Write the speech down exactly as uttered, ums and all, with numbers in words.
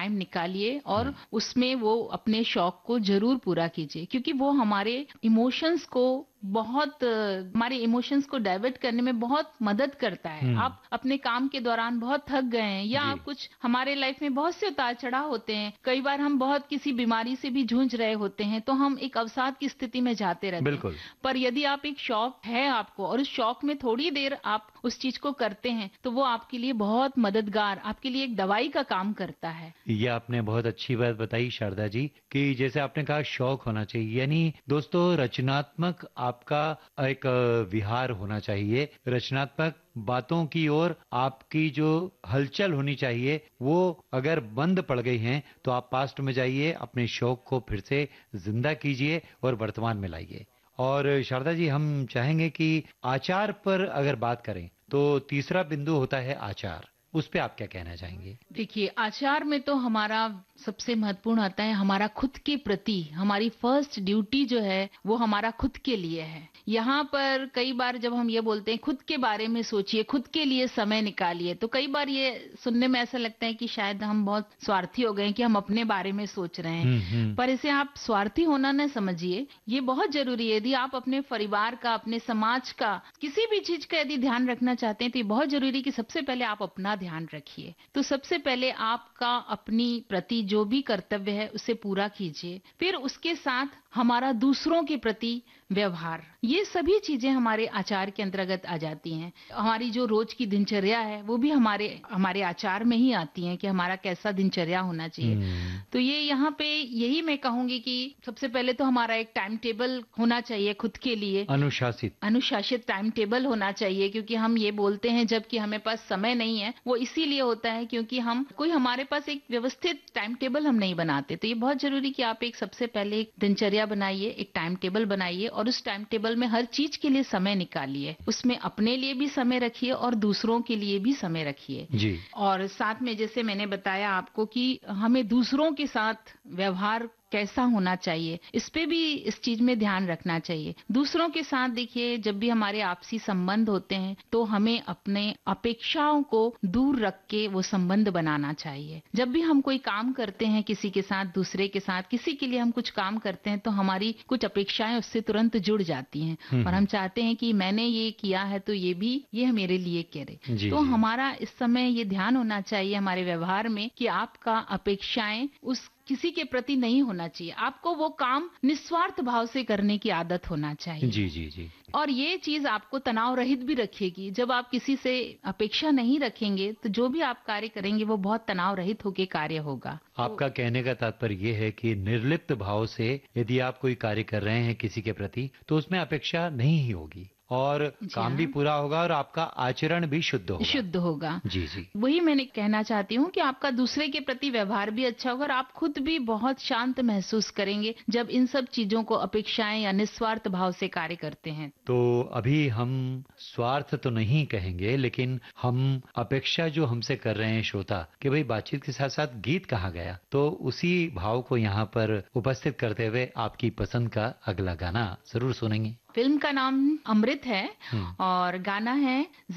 Time निकालिए और उसमें वो अपने शौक को जरूर पूरा कीजिए, क्योंकि वो हमारे इमोशंस को बहुत अ, हमारे इमोशंस को डाइवर्ट करने में बहुत मदद करता है। हम्म। आप अपने काम के दौरान बहुत थक गए हैं या जी। आप कुछ हमारे लाइफ में बहुत से उतार चढ़ाव होते हैं, कई बार हम बहुत किसी बीमारी से भी जूझ रहे होते हैं, तो हम एक अवसाद की स्थिति में जाते रहते हैं। बिल्कुल। पर यदि आप एक शौक है आपको और उस शौक में थोड़ी देर आप उस चीज को करते हैं, तो वो आपके लिए बहुत मददगार, आपके लिए एक दवाई का काम करता है। ये आपने बहुत अच्छी बात बताई शारदा जी कि जैसे आपने कहा शौक होना चाहिए, यानी दोस्तों रचनात्मक आपका एक अ, विहार होना चाहिए। रचनात्मक बातों की ओर आपकी जो हलचल होनी चाहिए वो अगर बंद पड़ गई हैं तो आप पास्ट में जाइए, अपने शौक को फिर से जिंदा कीजिए और वर्तमान में लाइए। और शारदा जी हम चाहेंगे कि आचार पर अगर बात करें तो तीसरा बिंदु होता है आचार। उस पे आप क्या कहना चाहेंगे? देखिए, आचार में तो हमारा सबसे महत्वपूर्ण आता है हमारा खुद के प्रति, हमारी फर्स्ट ड्यूटी जो है वो हमारा खुद के लिए है। यहाँ पर कई बार जब हम ये बोलते हैं खुद के बारे में सोचिए, खुद के लिए समय निकालिए, तो कई बार ये सुनने में ऐसा लगता है कि शायद हम बहुत स्वार्थी हो गए हैं कि हम अपने बारे में सोच रहे हैं। हम्म हम्म। पर इसे आप स्वार्थी होना न समझिए, ये बहुत जरूरी है। यदि आप अपने परिवार का, अपने समाज का, किसी भी चीज का यदि ध्यान रखना चाहते हैं, तो ये बहुत जरूरी है कि सबसे पहले आप अपना ध्यान रखिए। तो सबसे पहले आपका अपनी प्रति जो भी कर्तव्य है उसे पूरा कीजिए, फिर उसके साथ हमारा दूसरों के प्रति व्यवहार, ये सभी चीजें हमारे आचार के अंतर्गत आ जाती हैं। हमारी जो रोज की दिनचर्या है वो भी हमारे हमारे आचार में ही आती है कि हमारा कैसा दिनचर्या होना चाहिए। हम्म। तो ये यहाँ पे यही मैं कहूंगी कि सबसे पहले तो हमारा एक टाइम टेबल होना चाहिए खुद के लिए, अनुशासित। अनुशासित टाइम टेबल होना चाहिए। क्योंकि हम ये बोलते हैं जब कि हमें पास समय नहीं है, वो इसीलिए होता है क्योंकि हम कोई हमारे पास एक व्यवस्थित टाइम टेबल हम नहीं बनाते। तो ये बहुत जरूरी कि आप एक सबसे पहले एक दिनचर्या बनाइए, एक टाइम टेबल बनाइए और उस टाइम टेबल में हर चीज के लिए समय निकालिए। उसमें अपने लिए भी समय रखिए और दूसरों के लिए भी समय रखिए। जी। और साथ में जैसे मैंने बताया आपको कि हमें दूसरों के साथ व्यवहार कैसा होना चाहिए, इस पे भी इस चीज में ध्यान रखना चाहिए। दूसरों के साथ देखिए, जब भी हमारे आपसी संबंध होते हैं तो हमें अपने अपेक्षाओं को दूर रख के वो संबंध बनाना चाहिए। जब भी हम कोई काम करते हैं किसी के साथ, दूसरे के साथ, किसी के लिए हम कुछ काम करते हैं, तो हमारी कुछ अपेक्षाएं उससे तुरंत जुड़ जाती हैं हम्म और हम्म। हम चाहते हैं कि मैंने ये किया है तो ये भी ये मेरे लिए करे। जी तो जी। हमारा इस समय ये ध्यान होना चाहिए हमारे व्यवहार में कि आपका अपेक्षाएं उस किसी के प्रति नहीं होना चाहिए। आपको वो काम निस्वार्थ भाव से करने की आदत होना चाहिए। जी जी जी। और ये चीज आपको तनाव रहित भी रखेगी। जब आप किसी से अपेक्षा नहीं रखेंगे तो जो भी आप कार्य करेंगे वो बहुत तनाव रहित होकर कार्य होगा। आपका कहने का तात्पर्य ये है कि निर्लिप्त भाव से यदि आप कोई कार्य कर रहे हैं किसी के प्रति तो उसमें अपेक्षा नहीं ही होगी और जी काम भी हाँ, पूरा होगा और आपका आचरण भी शुद्ध होगा। शुद्ध होगा। जी जी। वही मैंने कहना चाहती हूँ कि आपका दूसरे के प्रति व्यवहार भी अच्छा होगा और आप खुद भी बहुत शांत महसूस करेंगे जब इन सब चीजों को, अपेक्षाएं या निस्वार्थ भाव से कार्य करते हैं। तो अभी हम स्वार्थ तो नहीं कहेंगे लेकिन हम अपेक्षा जो हमसे कर रहे हैं श्रोता कि भाई बातचीत के साथ साथ गीत कहाँ गया, तो उसी भाव को यहाँ पर उपस्थित करते हुए आपकी पसंद का अगला गाना जरूर सुनेंगे। फिल्म का नाम अमृत है हम्म। और गाना है